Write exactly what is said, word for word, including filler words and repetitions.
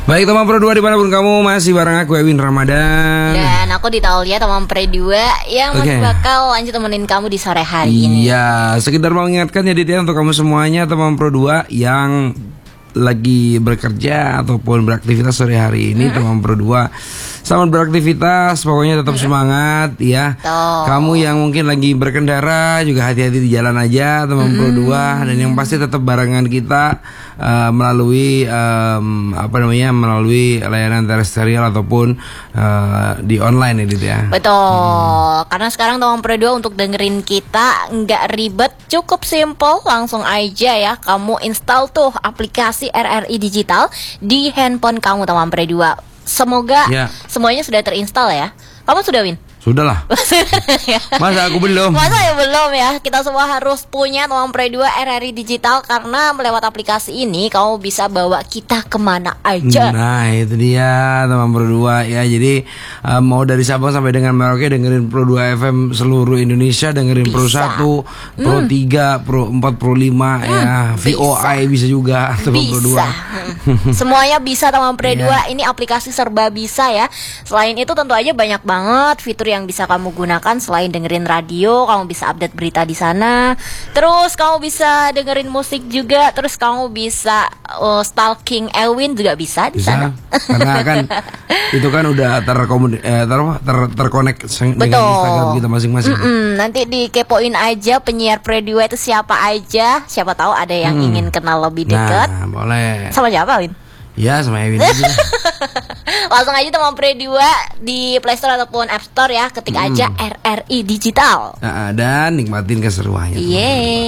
Baik teman Pro dua dimanapun kamu, masih bareng aku Ewin Ramadan. Dan aku Dita Aulia, teman Pro dua yang Oke. masih bakal lanjut temenin kamu di sore hari ini. Iya, sekedar mau mengingatkan ya Dit ya, untuk kamu semuanya teman Pro dua yang lagi bekerja ataupun beraktivitas sore hari ini, teman Pro dua, selamat beraktivitas, pokoknya tetap semangat ya. Tuh. Kamu yang mungkin lagi berkendara juga hati-hati di jalan aja teman Pro dua, dan yang pasti tetap barengan kita uh, melalui um, apa namanya melalui layanan terestrial ataupun uh, di online ya Dit ya. Betul, karena sekarang teman Pro dua untuk dengerin kita nggak ribet, cukup simple, langsung aja ya kamu install tuh aplikasi R R I Digital di handphone kamu teman Pro dua. Semoga Ya. semuanya sudah terinstall ya. Kamu sudah, Win? Sudahlah. Masa aku belum? Masa ya belum ya? Kita semua harus punya teman Pro dua R R I Digital, karena melewat aplikasi ini kamu bisa bawa kita kemana aja. Nah itu dia teman Pro dua ya. Jadi uh, mau dari Sabang sampai dengan Merauke dengerin Pro dua F M seluruh Indonesia, dengerin Pro Bisa. satu, Pro tiga, Pro empat, Pro lima ya, V O I bisa juga teman Pro dua. Bisa. Hmm. Semuanya bisa teman Pro Iya. dua. Ini aplikasi serba bisa ya. Selain itu tentu aja banyak banget fitur yang bisa kamu gunakan. Selain dengerin radio, kamu bisa update berita di sana. Terus kamu bisa dengerin musik juga. Terus kamu bisa uh, stalking Elwin juga bisa di sana. Bisa, karena kan itu kan udah terkomun eh, ter, ter, terkonek dengan Betul. Instagram kita masing-masing. Mm-mm, nanti dikepoin aja penyiar Pro dua itu siapa aja. Siapa tahu ada yang ingin kenal lebih dekat. Nah boleh. Sama siapa, Win? Ya sama Ewin aja. Langsung aja teman Pro dua di Play Store ataupun App Store ya. Ketik aja R R I Digital. Nah, dan nikmatin keseruannya. teman. Yeay.